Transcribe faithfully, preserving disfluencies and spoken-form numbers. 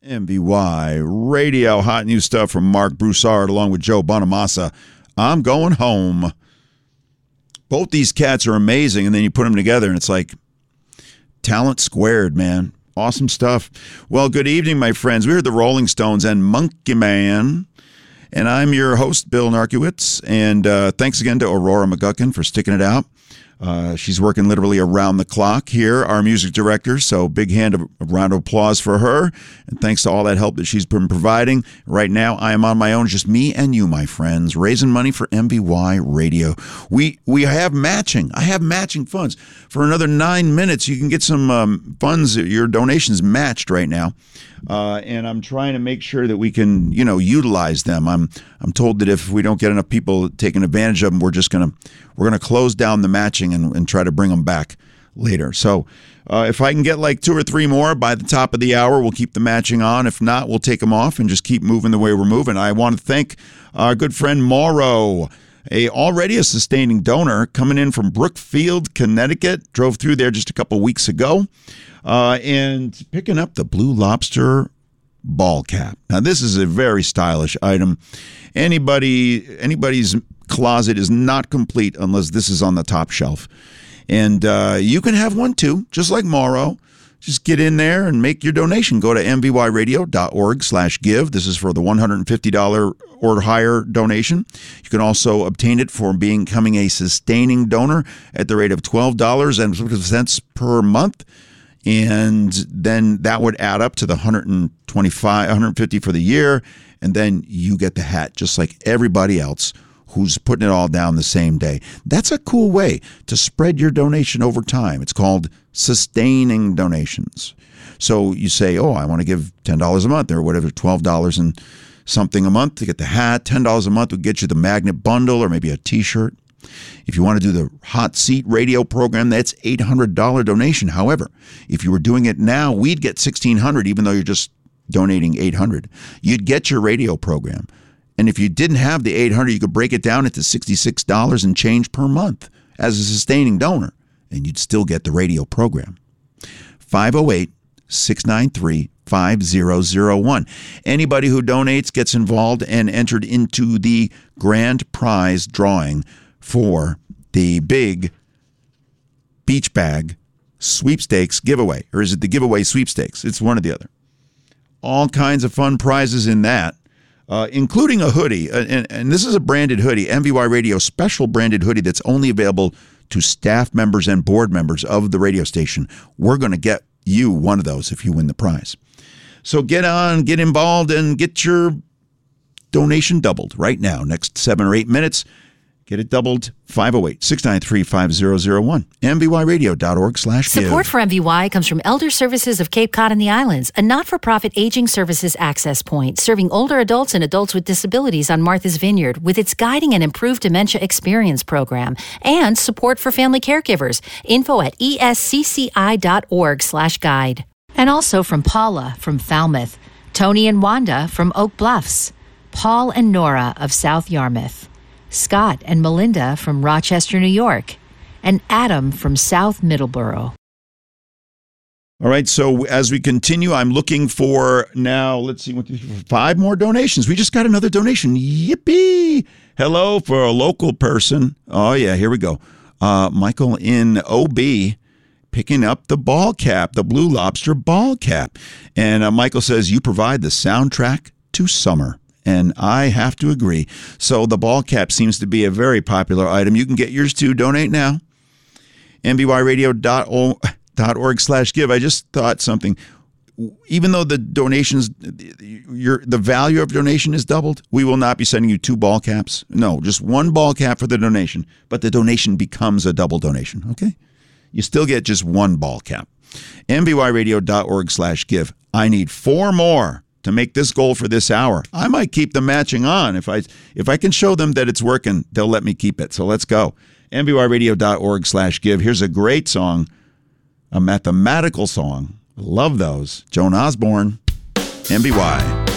M V Y Radio, hot new stuff from Mark Broussard along with Joe Bonamassa. I'm going home. Both these cats are amazing, and then you put them together, and it's like talent squared, man. Awesome stuff. Well, good evening, my friends. We heard the Rolling Stones and Monkey Man, and I'm your host, Bill Narkiewicz, and uh, thanks again to Aurora McGuckin for sticking it out. Uh, she's working literally around the clock here, our music director, so big hand of a round of applause for her, and thanks to all that help that she's been providing. Right now, I am on my own, just me and you, my friends, raising money for M V Y Radio. We we have matching. I have matching funds. For another nine minutes, you can get some um, funds, your donations matched right now, uh, and I'm trying to make sure that we can, you know, utilize them. I'm I'm told that if we don't get enough people taking advantage of them, we're just gonna we're gonna close down the matching and, and try to bring them back later. So uh, if I can get like two or three more by the top of the hour, we'll keep the matching on. If not, we'll take them off and just keep moving the way we're moving. I want to thank our good friend Mauro, a already a sustaining donor coming in from Brookfield, Connecticut. Drove through there just a couple weeks ago uh, and picking up the Blue Lobster ball cap. Now, this is a very stylish item. Anybody, anybody's closet is not complete unless this is on the top shelf. And uh, you can have one too, just like Mauro. Just get in there and make your donation. Go to m v y radio dot org slash give. This is for the one hundred fifty dollars or higher donation. You can also obtain it for becoming a sustaining donor at the rate of twelve dollars and fifty cents per month. And then that would add up to the one hundred twenty-five, one hundred fifty for the year. And then you get the hat just like everybody else who's putting it all down the same day. That's a cool way to spread your donation over time. It's called sustaining donations. So you say, oh, I want to give ten dollars a month or whatever, twelve dollars and something a month to get the hat. ten dollars a month would get you the magnet bundle or maybe a T-shirt. If you want to do the hot seat radio program, that's eight hundred dollars donation. However, if you were doing it now, we'd get sixteen hundred dollars even though you're just donating eight hundred dollars. You'd get your radio program. And if you didn't have the eight hundred dollars, you could break it down into sixty-six dollars and change per month as a sustaining donor, and you'd still get the radio program. five oh eight, six nine three, five oh oh one. Anybody who donates gets involved and entered into the grand prize drawing for the big beach bag sweepstakes giveaway. Or is it the giveaway sweepstakes? It's one or the other. All kinds of fun prizes in that. Uh, including a hoodie, uh, and, and this is a branded hoodie, M V Y Radio special branded hoodie that's only available to staff members and board members of the radio station. We're going to get you one of those if you win the prize. So get on, get involved, and get your donation doubled right now. Next seven or eight minutes, get it doubled. five oh eight, six nine three, five oh oh one. m v y radio dot org slash give. Support for M V Y comes from Elder Services of Cape Cod and the Islands, a not-for-profit aging services access point serving older adults and adults with disabilities on Martha's Vineyard with its guiding and improved dementia experience program and support for family caregivers. Info at e s c c i dot org slash guide. And also from Paula from Falmouth, Tony and Wanda from Oak Bluffs, Paul and Nora of South Yarmouth, Scott and Melinda from Rochester, New York, and Adam from South Middleborough. All right, so as we continue, I'm looking for now, let's see, five more donations. We just got another donation. Yippee! Hello for a local person. Oh, yeah, here we go. Uh, Michael in O B picking up the ball cap, the Blue Lobster ball cap. And uh, Michael says, you provide the soundtrack to summer. And I have to agree. So the ball cap seems to be a very popular item. You can get yours too. Donate now. m v y radio dot org slash give. I just thought something. Even though the donations, your the value of donation is doubled, we will not be sending you two ball caps. No, just one ball cap for the donation. But the donation becomes a double donation. Okay? You still get just one ball cap. m v y radio dot org slash give. I need four more to make this goal for this hour. I might keep the matching on. If I if I can show them that it's working, they'll let me keep it. So let's go. m v y radio dot org slash give. Here's a great song, a mathematical song. Love those. Joan Osborne, M V Y.